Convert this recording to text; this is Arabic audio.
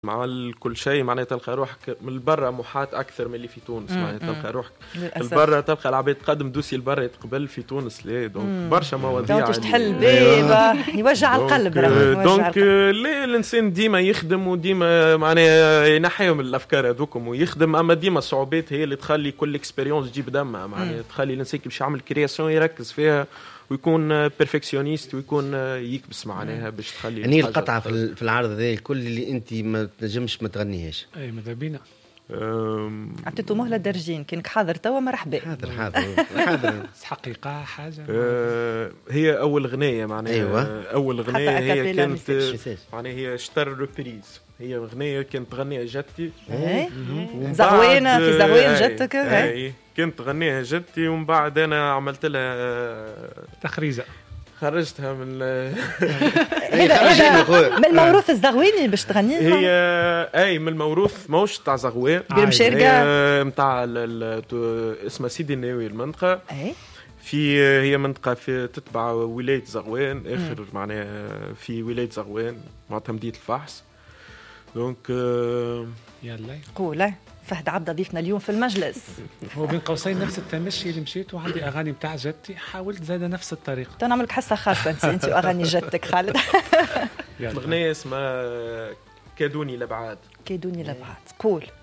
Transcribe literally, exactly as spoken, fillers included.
مع كل شيء معناها تلقى روحك من برا محاط اكثر من اللي في تونس. معناها تلقى روحك البرا تلقى العباد تقدم دوسي البرا يتقبل في تونس لا دونك برشا مواضيع دونك تحل بيبه يوجع القلب. دونك لا الانسان ديما يخدم وديما معناها ينحيهم الافكار هذوكم ويخدم، اما ديما الصعوبات هي اللي تخلي كل اكسبيريونس تجيب دمها. معناها تخلي الانسان كي باش يعمل كرياسيون يركز فيها ويكون بيرفكسيونيست ويكون يكبس معناها باش تخلي يعني القطعه في العرض هذا الكل اللي انت ما تنجمش ما تغنيهاش. اي ماذا بينا عطيتو مهله درجين كانك حاضر توا مرحبا. حاضر حاضر حاضر حقيقه حاجه أه هي اول غنيه معناها. أيوة. اول غنيه هي كانت معناها هي شتر روبريز. هي غنيه كانت تغنيها جدتي زغوينه في زغوين جدتك. اي كنت تغنيها جدتي ومن بعد انا عملت لها تخريجه خرجتها من من الموروث الزغويني باش تغني. هي اي من الموروث موش تاع زغوان بالمشارقه نتاع اسمها سيدي الناوي المنطقه. اي في هي منطقه في تتبع ولايه زغوان اخر معناها في ولايه زغوان مع تمديد الفحص. دونك يلا قول فهد عبده ضيفنا اليوم في المجلس. هو بين قوسين نفس التمشي اللي مشيت وعندي اغاني بتاع جدتي حاولت زاد نفس الطريقه. تنعمل لك حصه خاصه انت انت واغاني جدتك خالد. الاغنيه اسمها كادوني لبعاد. كادوني لبعاد قول.